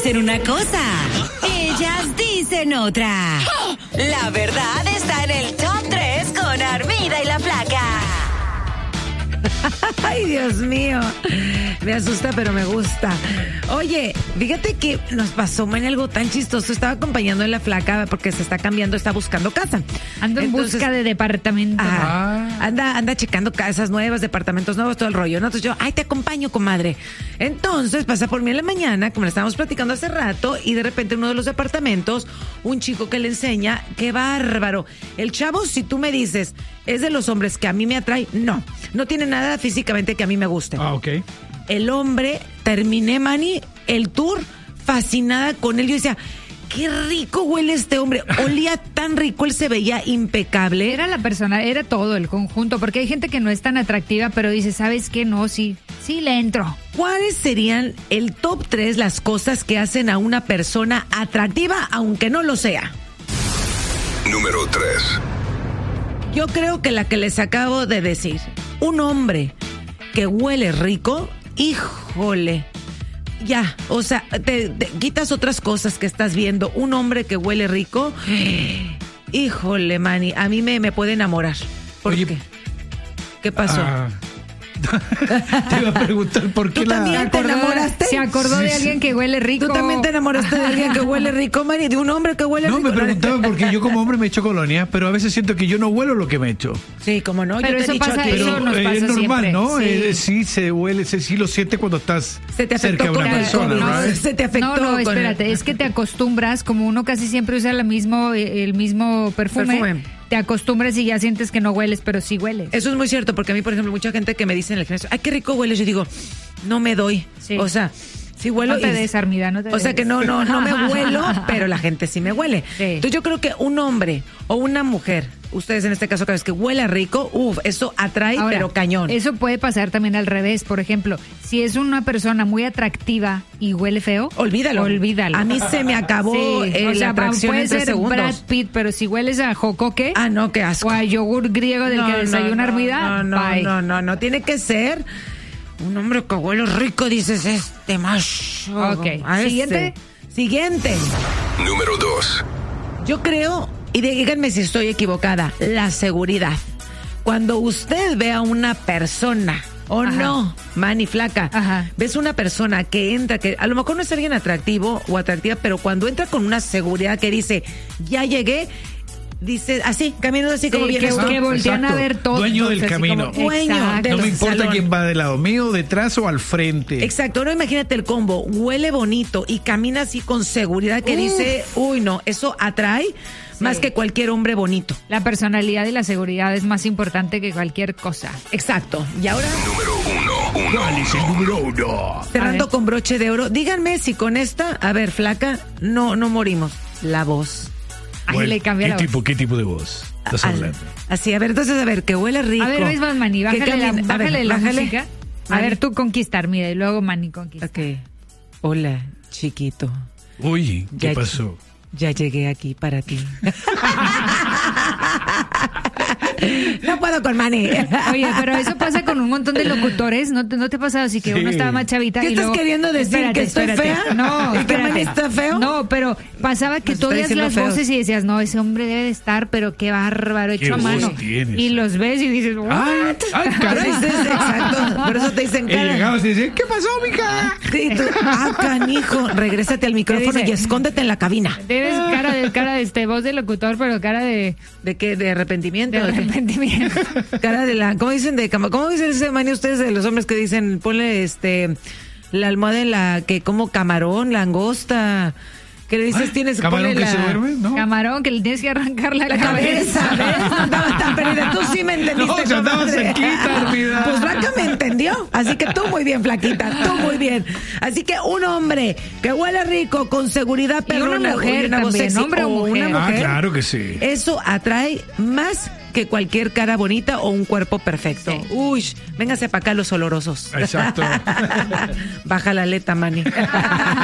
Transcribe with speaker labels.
Speaker 1: dicen una cosa, ellas dicen otra. La verdad está en el Top 3 con Armida y la Flaca.
Speaker 2: Ay, Dios mío. Me asusta, pero me gusta. Oye, fíjate que nos pasó algo tan chistoso. Estaba acompañando a la Flaca porque se está cambiando, está buscando casa.
Speaker 3: Ando en busca de departamento.
Speaker 2: Anda checando casas nuevas, departamentos nuevos, todo el rollo, ¿no? Entonces yo, te acompaño, comadre. Entonces pasa por mí en la mañana, como le estábamos platicando hace rato, y de repente en uno de los departamentos, un chico que le enseña, qué bárbaro. El chavo, si tú me dices, es de los hombres que a mí me atrae, no tiene nada físicamente que a mí me guste.
Speaker 4: Ok.
Speaker 2: El hombre, terminé, Manny, el tour, fascinada con él. Yo decía, qué rico huele este hombre. Olía tan rico, él se veía impecable.
Speaker 3: Era la persona, era todo el conjunto, porque hay gente que no es tan atractiva, pero dice, ¿sabes qué? No, sí le entro.
Speaker 2: ¿Cuáles serían el top 3 las cosas que hacen a una persona atractiva, aunque no lo sea?
Speaker 5: Número 3.
Speaker 2: Yo creo que la que les acabo de decir, un hombre que huele rico, híjole, ya, o sea, te quitas otras cosas que estás viendo. Un hombre que huele rico, híjole, Manny, a mí me puede enamorar. ¿Por qué? ¿Qué pasó?
Speaker 4: Te iba a preguntar por qué
Speaker 2: ¿Tú también te enamoraste?
Speaker 3: Se acordó de alguien que huele rico.
Speaker 2: ¿Tú también te enamoraste de alguien que huele rico, Manny? ¿De un hombre que huele rico?
Speaker 4: No, me preguntaba porque yo como hombre me echo colonia, pero a veces siento que yo no huelo lo que me echo.
Speaker 2: Sí, como no,
Speaker 3: pero
Speaker 2: yo te he dicho
Speaker 3: pasa,
Speaker 2: aquí.
Speaker 3: eso nos pasa
Speaker 4: es normal,
Speaker 3: siempre.
Speaker 4: ¿no?
Speaker 3: Sí.
Speaker 4: Sí se huele, sí lo siente cuando estás
Speaker 2: Se te afectó
Speaker 4: cerca de una
Speaker 2: con el
Speaker 4: persona,
Speaker 2: COVID,
Speaker 4: ¿right?
Speaker 2: se te afectó
Speaker 3: No,
Speaker 2: con
Speaker 3: espérate, es que te acostumbras, como uno casi siempre usa el mismo perfume. Te acostumbras y ya sientes que no hueles, pero sí hueles.
Speaker 2: Eso es muy cierto, porque a mí, por ejemplo, mucha gente que me dice en el gimnasio, ay, qué rico hueles, yo digo, no me doy.
Speaker 3: Sí.
Speaker 2: O sea, sí huelo.
Speaker 3: No te des, Armida, no te des.
Speaker 2: O sea que no me huelo, pero la gente sí me huele.
Speaker 3: Sí.
Speaker 2: Entonces yo creo que un hombre o una mujer, ustedes en este caso cada vez que huela rico, eso atrae,
Speaker 3: Ahora,
Speaker 2: pero cañón.
Speaker 3: Eso puede pasar también al revés. Por ejemplo, si es una persona muy atractiva y huele feo,
Speaker 2: Olvídalo.
Speaker 3: A
Speaker 2: mí se me acabó la atracción
Speaker 3: puede
Speaker 2: en 3
Speaker 3: ser
Speaker 2: segundos.
Speaker 3: Brad Pitt, pero si hueles a jocoque
Speaker 2: No, qué asco.
Speaker 3: o a yogur griego del que desayuna Armida, bye.
Speaker 2: No, tiene que ser un hombre que huele rico, dices, macho.
Speaker 3: Ok, Siguiente.
Speaker 5: Número 2.
Speaker 2: Yo creo, y díganme si estoy equivocada, la seguridad. Cuando usted ve a una persona, no, Manny, Flaca, ves una persona que entra, que a lo mejor no es alguien atractivo o atractiva, pero cuando entra con una seguridad que dice, ya llegué, dice así, caminando así como vienes tú.
Speaker 3: Que voltean a ver todo.
Speaker 4: Dueño del camino.
Speaker 2: Dueño del
Speaker 4: No me importa
Speaker 2: salón.
Speaker 4: quién va del lado mío, detrás o al frente.
Speaker 2: Exacto, ahora imagínate el combo, huele bonito y camina así con seguridad que dice, no, eso atrae más que cualquier hombre bonito.
Speaker 3: La personalidad y la seguridad es más importante que cualquier cosa.
Speaker 2: Exacto, y ahora
Speaker 5: Número 1.
Speaker 4: ¿Cuál es el número 1?
Speaker 2: cerrando con broche de oro, díganme si con esta, a ver, Flaca, no morimos, la voz.
Speaker 3: Ahí le cambia la voz.
Speaker 4: ¿Qué tipo de voz estás hablando?
Speaker 2: Así, a ver, entonces, a ver, que huele rico.
Speaker 3: A ver, es más, Manny, bájale la música. A
Speaker 2: Manny.
Speaker 3: ver, tú conquistar, mira, y luego Manny conquista.
Speaker 2: Ok. Hola, chiquito.
Speaker 4: Oye, ¿qué
Speaker 2: Ya-
Speaker 4: pasó?
Speaker 2: Ya llegué aquí para ti. No puedo con Manny.
Speaker 3: Oye, pero eso pasa con un montón de locutores, ¿no te ha pasado? Así que
Speaker 4: Sí.
Speaker 3: uno estaba más chavita
Speaker 2: ¿Qué
Speaker 3: y
Speaker 2: estás
Speaker 3: luego...
Speaker 2: queriendo decir? ¿Que estoy fea?
Speaker 3: No,
Speaker 2: ¿Y que
Speaker 3: espérate.
Speaker 2: Manny está feo?
Speaker 3: No, pero pasaba que
Speaker 2: Nos
Speaker 3: tú
Speaker 2: está
Speaker 3: oías
Speaker 2: diciendo
Speaker 3: las
Speaker 2: feos.
Speaker 3: voces y decías, no, ese hombre debe de estar, pero qué bárbaro, hecho a
Speaker 4: voz
Speaker 3: mano.
Speaker 4: tienes?
Speaker 3: Y los ves y dices, ¿what?
Speaker 4: Caray.
Speaker 2: Exacto, por eso te dicen
Speaker 4: Y
Speaker 2: cara.
Speaker 4: llegabas y decías, ¿qué pasó, mija?
Speaker 2: Y tú, canijo, regrésate al micrófono
Speaker 3: dice?
Speaker 2: y escóndete en la cabina.
Speaker 3: Debes cara de voz de locutor, pero cara de
Speaker 2: ¿De qué? ¿De arrepentimiento?
Speaker 3: de arrepentimiento.
Speaker 2: Cara de la, ¿cómo dicen cómo dicen ese Manny ustedes de los hombres que dicen, ponle la almohada en la que como camarón, langosta, que le dices tienes
Speaker 4: ¿Camarón
Speaker 2: ponle
Speaker 4: que se duerme? ¿No?
Speaker 3: Camarón, que le tienes que arrancar la
Speaker 2: cabeza, ¿ves? No estaba tan perdida, tú sí me entendiste.
Speaker 4: No, ya andaba
Speaker 2: comadre.
Speaker 4: cerquita, Armida.
Speaker 2: Pues Flaca me entendió, así que tú muy bien, Flaquita, tú muy bien. Así que un hombre que huele rico, con seguridad,
Speaker 3: Y una
Speaker 2: perrona,
Speaker 3: mujer
Speaker 2: una voz
Speaker 3: también,
Speaker 2: sexy,
Speaker 3: hombre o mujer.
Speaker 2: una mujer,
Speaker 4: Claro que sí.
Speaker 2: eso atrae más que cualquier cara bonita o un cuerpo perfecto.
Speaker 3: Sí.
Speaker 2: Uy, véngase para acá los olorosos.
Speaker 4: Exacto.
Speaker 2: Baja la aleta, Manny.